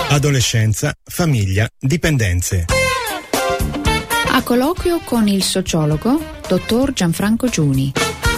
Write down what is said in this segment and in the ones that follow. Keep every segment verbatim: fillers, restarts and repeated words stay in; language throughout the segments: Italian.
Adolescenza, famiglia, dipendenze. A colloquio con il sociologo dottor Gianfranco Giuni.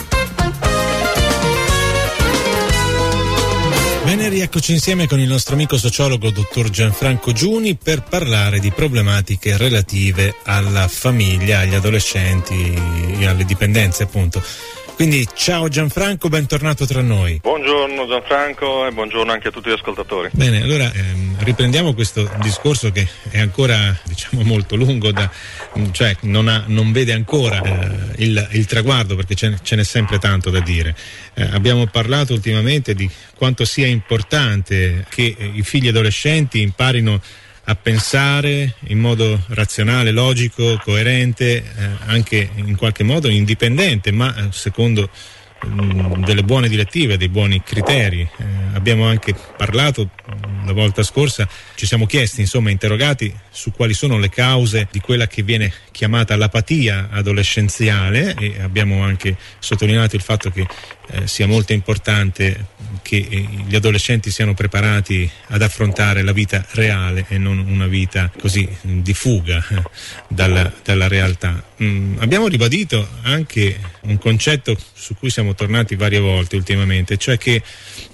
Bene, rieccoci insieme con il nostro amico sociologo dottor Gianfranco Giuni per parlare di problematiche relative alla famiglia, agli adolescenti e alle dipendenze, appunto. Quindi ciao Gianfranco, bentornato tra noi. Buongiorno Gianfranco e buongiorno anche a tutti gli ascoltatori. Bene, allora ehm, riprendiamo questo discorso che è ancora, diciamo, molto lungo, da, cioè non, ha, non vede ancora eh, il, il traguardo, perché ce, ce n'è sempre tanto da dire. Eh, abbiamo parlato ultimamente di quanto sia importante che eh, i figli adolescenti imparino a pensare in modo razionale, logico, coerente, eh, anche in qualche modo indipendente, ma eh, secondo mh, delle buone direttive, dei buoni criteri. Eh, abbiamo anche parlato mh, la volta scorsa, ci siamo chiesti, insomma, interrogati su quali sono le cause di quella che viene chiamata l'apatia adolescenziale, e abbiamo anche sottolineato il fatto che eh, sia molto importante che eh, gli adolescenti siano preparati ad affrontare la vita reale e non una vita così di fuga eh, dalla, dalla realtà. Mm, abbiamo ribadito anche un concetto su cui siamo tornati varie volte ultimamente, cioè che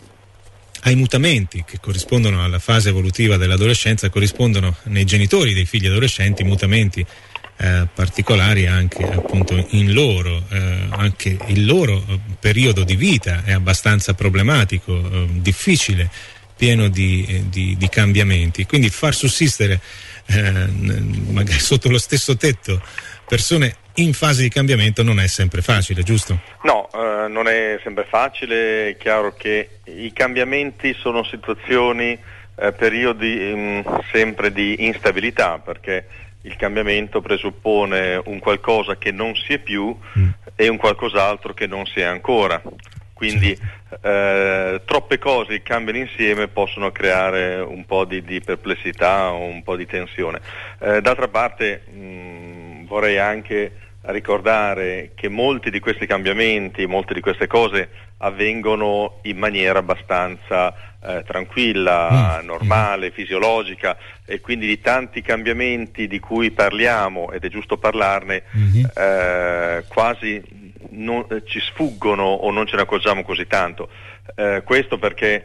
ai mutamenti che corrispondono alla fase evolutiva dell'adolescenza corrispondono nei genitori dei figli adolescenti mutamenti eh, particolari anche appunto in loro, eh, anche il loro periodo di vita è abbastanza problematico, eh, difficile, pieno di, eh, di, di cambiamenti, quindi far sussistere eh, magari sotto lo stesso tetto persone in fase di cambiamento non è sempre facile, giusto? No, eh, non è sempre facile. È chiaro che i cambiamenti sono situazioni, eh, periodi mh, sempre di instabilità, perché il cambiamento presuppone un qualcosa che non si è più mm. e un qualcos'altro che non si è ancora. Quindi eh, troppe cose che cambiano insieme possono creare un po' di, di perplessità o un po' di tensione. Eh, d'altra parte mh, vorrei anche ricordare che molti di questi cambiamenti, molte di queste cose avvengono in maniera abbastanza eh, tranquilla, mm. normale, fisiologica, e quindi di tanti cambiamenti di cui parliamo, ed è giusto parlarne, mm-hmm. eh, quasi non, eh, ci sfuggono o non ce ne accorgiamo così tanto. Eh, questo perché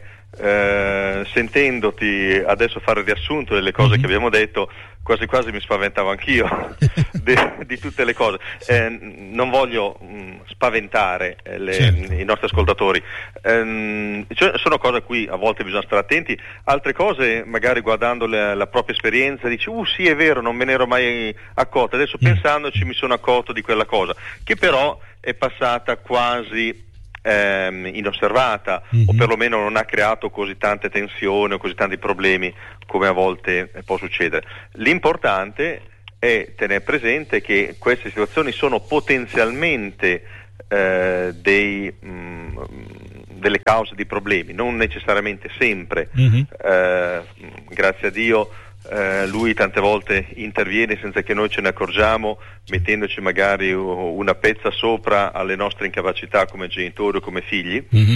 eh, sentendoti adesso fare il riassunto delle cose mm-hmm. che abbiamo detto, quasi quasi mi spaventavo anch'io di, di tutte le cose. Eh, non voglio mh, spaventare eh, le, certo. i nostri ascoltatori. Eh, cioè, sono cose a cui a volte bisogna stare attenti, altre cose magari guardando le, la propria esperienza dici uh sì è vero, non me ne ero mai accorto, adesso mm. pensandoci mi sono accorto di quella cosa, che però è passata quasi Ehm, inosservata mm-hmm. o perlomeno non ha creato così tante tensioni o così tanti problemi come a volte eh, può succedere. L'importante è tenere presente che queste situazioni sono potenzialmente eh, dei, mh, delle cause di problemi, non necessariamente sempre. Mm-hmm. Eh, grazie a Dio Uh, lui tante volte interviene senza che noi ce ne accorgiamo, mettendoci magari una pezza sopra alle nostre incapacità come genitori o come figli, mm-hmm.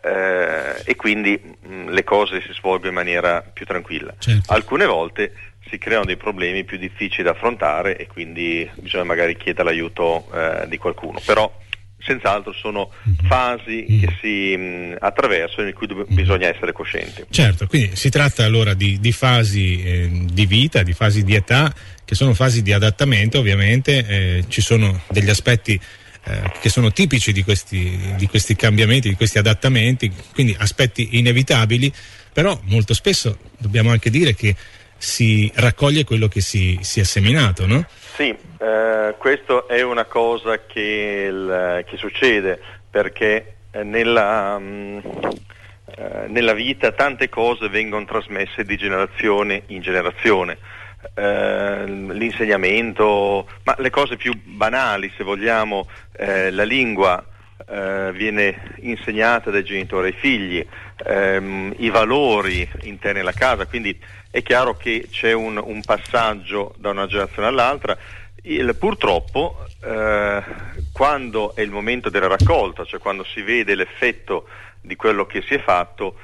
uh, e quindi mh, le cose si svolgono in maniera più tranquilla. Certo. Alcune volte si creano dei problemi più difficili da affrontare e quindi bisogna magari chiedere l'aiuto uh, di qualcuno, però senz'altro sono fasi mm. che si mh, attraversano, in cui do- bisogna essere coscienti. Certo, quindi si tratta allora di, di fasi eh, di vita, di fasi di età, che sono fasi di adattamento ovviamente, eh, ci sono degli aspetti eh, che sono tipici di questi, di questi cambiamenti, di questi adattamenti, quindi aspetti inevitabili, però molto spesso dobbiamo anche dire che si raccoglie quello che si, si è seminato, no? Sì, eh, questo è una cosa che, il, che succede perché nella, mh, eh, nella vita tante cose vengono trasmesse di generazione in generazione. Eh, l'insegnamento, ma le cose più banali, se vogliamo, eh, la lingua eh, viene insegnata dai genitori ai figli, ehm, i valori interni alla casa, quindi è chiaro che c'è un, un passaggio da una generazione all'altra. Il, purtroppo eh, quando è il momento della raccolta, cioè quando si vede l'effetto di quello che si è fatto,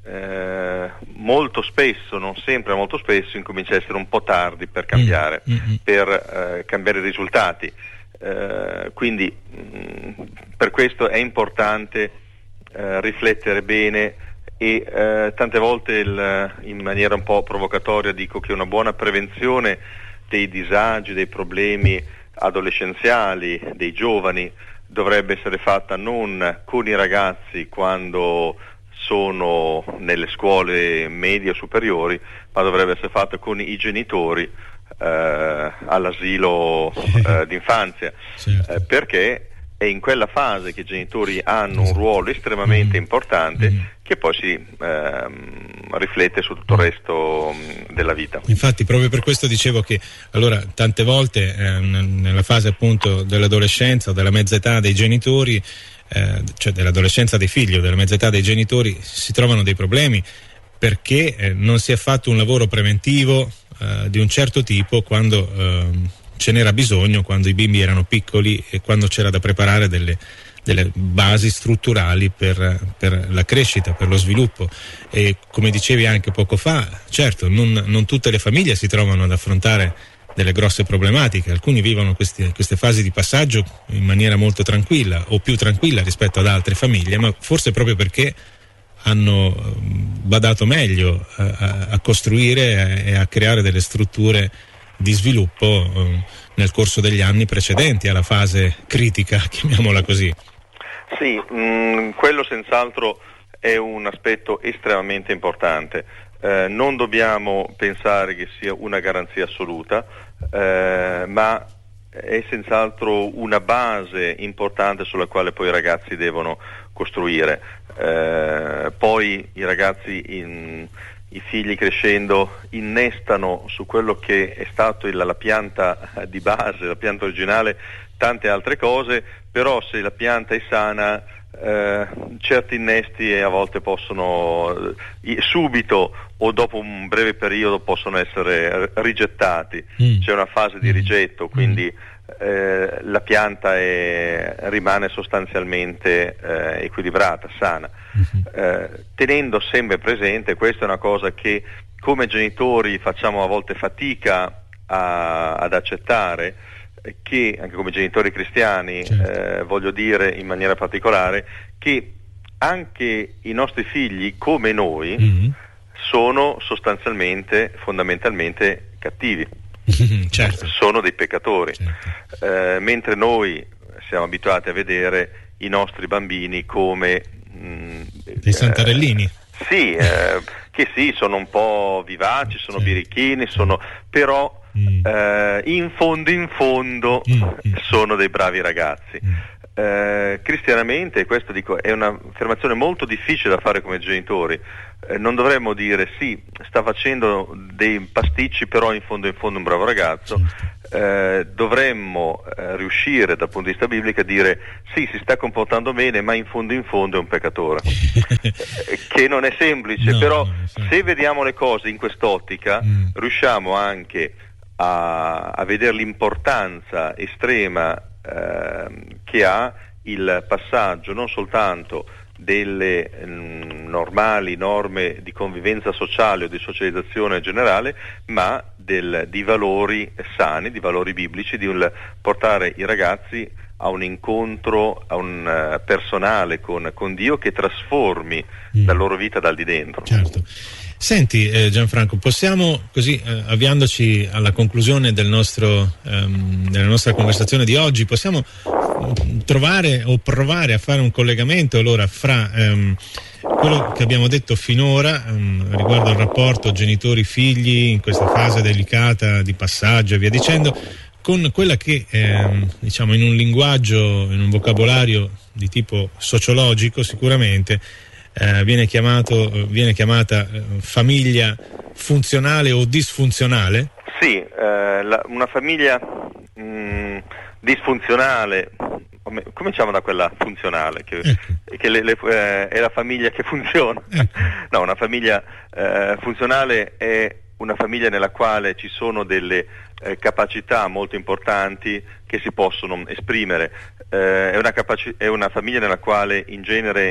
eh, molto spesso, non sempre, molto spesso incomincia a essere un po' tardi per cambiare, mm-hmm. per eh, cambiare i risultati. Eh, quindi mh, per questo è importante eh, riflettere bene e eh, tante volte il, in maniera un po' provocatoria dico che una buona prevenzione dei disagi, dei problemi adolescenziali, dei giovani dovrebbe essere fatta non con i ragazzi quando sono nelle scuole medie o superiori, ma dovrebbe essere fatta con i genitori eh, all'asilo eh, d'infanzia, certo. eh, perché è in quella fase che i genitori hanno un ruolo estremamente mm. importante mm. che poi si ehm, riflette su tutto il resto mh, della vita. Infatti proprio per questo dicevo che allora tante volte eh, nella fase appunto dell'adolescenza o della mezza età dei genitori, eh, cioè dell'adolescenza dei figli o della mezza età dei genitori, si trovano dei problemi perché eh, non si è fatto un lavoro preventivo eh, di un certo tipo quando eh, ce n'era bisogno, quando i bimbi erano piccoli e quando c'era da preparare delle, delle basi strutturali per, per la crescita, per lo sviluppo. E come dicevi anche poco fa, certo, non, non tutte le famiglie si trovano ad affrontare delle grosse problematiche, alcuni vivono questi, queste fasi di passaggio in maniera molto tranquilla o più tranquilla rispetto ad altre famiglie, ma forse proprio perché hanno badato meglio a, a costruire e a creare delle strutture di sviluppo eh, nel corso degli anni precedenti alla fase critica, chiamiamola così. Sì, mh, quello senz'altro è un aspetto estremamente importante. Eh, non dobbiamo pensare che sia una garanzia assoluta, eh, ma è senz'altro una base importante sulla quale poi i ragazzi devono costruire. Eh, poi i ragazzi in i figli crescendo innestano su quello che è stato il, la pianta di base, la pianta originale, tante altre cose, però se la pianta è sana eh, certi innesti a volte possono eh, subito o dopo un breve periodo possono essere rigettati, mm. c'è una fase di rigetto, quindi eh, la pianta è, rimane sostanzialmente eh, equilibrata, sana. Eh, tenendo sempre presente, questa è una cosa che come genitori facciamo a volte fatica a, ad accettare, eh, che anche come genitori cristiani, certo. eh, voglio dire in maniera particolare, che anche i nostri figli come noi mm-hmm. sono sostanzialmente, fondamentalmente cattivi, certo. sono dei peccatori, certo. eh, mentre noi siamo abituati a vedere i nostri bambini come dei santarellini. Eh, sì, eh, che sì, sono un po' vivaci, sono sì. birichini, sono, però mm. eh, in fondo in fondo mm. sono dei bravi ragazzi. Mm. Eh, cristianamente, questo dico, è un'affermazione molto difficile da fare come genitori. Eh, non dovremmo dire sì, sta facendo dei pasticci, però in fondo in fondo è un bravo ragazzo. Eh, dovremmo eh, riuscire dal punto di vista biblico a dire sì, si sta comportando bene, ma in fondo in fondo è un peccatore. eh, che non è semplice, no, però se vediamo le cose in quest'ottica mm. riusciamo anche a, a vedere l'importanza estrema eh, che ha il passaggio non soltanto delle mh, normali norme di convivenza sociale o di socializzazione generale, ma del, di valori sani, di valori biblici, di un, portare i ragazzi a un incontro a un, uh, personale con, con Dio che trasformi mm. la loro vita dal di dentro. Certo. Senti eh, Gianfranco, possiamo così eh, avviandoci alla conclusione del nostro, ehm, della nostra conversazione di oggi, possiamo trovare o provare a fare un collegamento allora fra ehm, quello che abbiamo detto finora ehm, riguardo al rapporto genitori-figli in questa fase delicata di passaggio e via dicendo, con quella che ehm, diciamo in un linguaggio, in un vocabolario di tipo sociologico sicuramente eh, viene chiamato viene chiamata eh, famiglia funzionale o disfunzionale. Sì, eh, la, una famiglia mh, disfunzionale, cominciamo da quella funzionale, che, ecco. che le, le, eh, è la famiglia che funziona. Ecco. No, una famiglia eh, funzionale è una famiglia nella quale ci sono delle eh, capacità molto importanti che si possono esprimere. Eh, è, una capaci- è una famiglia nella quale in genere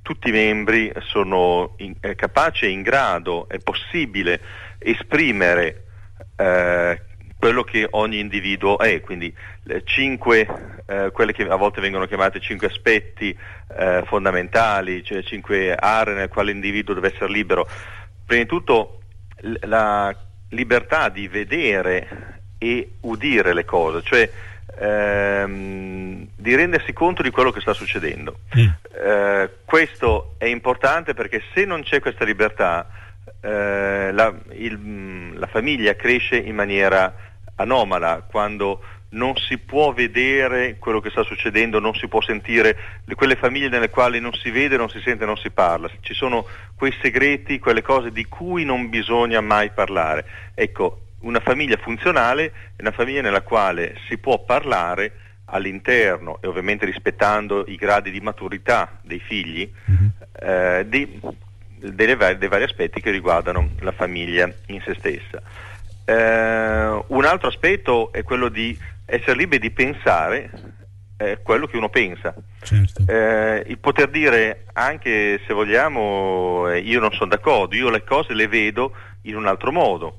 tutti i membri sono in, eh, capaci e in grado, è possibile esprimere eh, quello che ogni individuo è, quindi eh, cinque, eh, quelle che a volte vengono chiamate cinque aspetti eh, fondamentali, cioè cinque aree nel quale l'individuo deve essere libero. Prima di tutto l- la libertà di vedere e udire le cose, cioè ehm, di rendersi conto di quello che sta succedendo. Mm. Eh, questo è importante perché se non c'è questa libertà, eh, la, il, la famiglia cresce in maniera anomala, quando non si può vedere quello che sta succedendo, non si può sentire, quelle famiglie nelle quali non si vede, non si sente, non si parla, ci sono quei segreti, quelle cose di cui non bisogna mai parlare. Ecco, una famiglia funzionale è una famiglia nella quale si può parlare all'interno, e ovviamente rispettando i gradi di maturità dei figli, mm-hmm. eh, di, delle, dei vari aspetti che riguardano la famiglia in se stessa. Eh, un altro aspetto è quello di essere liberi di pensare eh, quello che uno pensa. Certo. Eh, il poter dire, anche se vogliamo, eh, io non sono d'accordo, io le cose le vedo in un altro modo.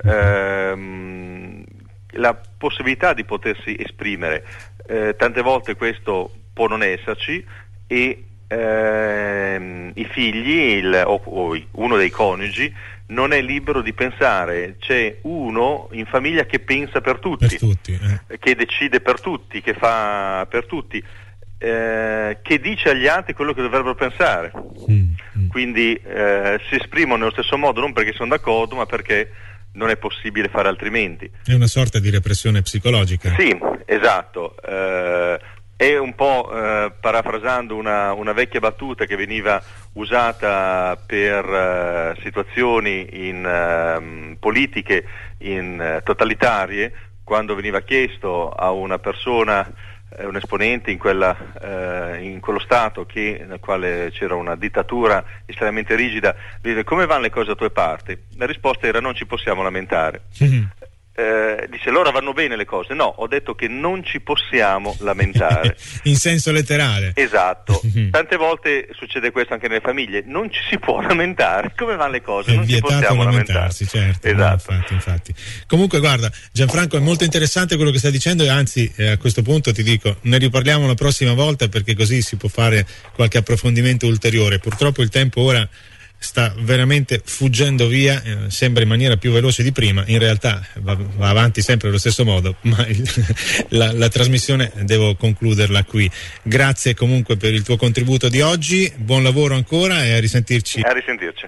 Eh, la possibilità di potersi esprimere, eh, tante volte questo può non esserci, e ehm, i figli il, o, o uno dei coniugi non è libero di pensare, c'è uno in famiglia che pensa per tutti, per tutti eh. che decide per tutti, che fa per tutti, eh, che dice agli altri quello che dovrebbero pensare. Mm, mm. Quindi eh, si esprimono nello stesso modo, non perché sono d'accordo, ma perché non è possibile fare altrimenti. È una sorta di repressione psicologica. Sì, esatto. Eh, è un po' eh, parafrasando una, una vecchia battuta che veniva usata per uh, situazioni in uh, politiche in uh, totalitarie, quando veniva chiesto a una persona, uh, un esponente in, quella, uh, in quello stato che, nel quale c'era una dittatura estremamente rigida, dire: come vanno le cose a tue parti? La risposta era: non ci possiamo lamentare. Mm-hmm. Eh, dice: allora vanno bene le cose? No, ho detto che non ci possiamo lamentare. In senso letterale. Esatto. Tante volte succede questo anche nelle famiglie, non ci si può lamentare. Come vanno le cose? È non ci possiamo lamentarsi, certo. Esatto. No, infatti, infatti. Comunque guarda, Gianfranco, è molto interessante quello che stai dicendo, e anzi eh, a questo punto ti dico, ne riparliamo la prossima volta, perché così si può fare qualche approfondimento ulteriore. Purtroppo il tempo ora sta veramente fuggendo via, eh, sembra in maniera più veloce di prima, in realtà va, va avanti sempre allo stesso modo, ma il, la, la trasmissione devo concluderla qui. Grazie comunque per il tuo contributo di oggi, buon lavoro ancora e a risentirci. A risentirci.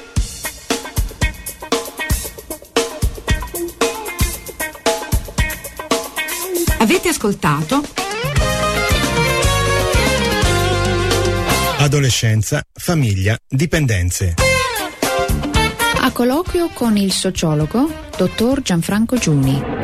Avete ascoltato Adolescenza, famiglia, dipendenze. A colloquio con il sociologo dottor Gianfranco Giuni.